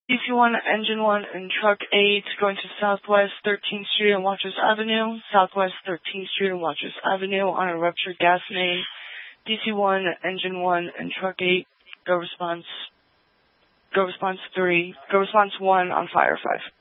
DC-1, Engine 1, and Truck 8 going to Southwest 13th Street and Watchers Avenue. Southwest 13th Street and Watchers Avenue on a ruptured gas main. DC-1, Engine 1, and Truck 8, go response 3, go response 1 on Fire 5.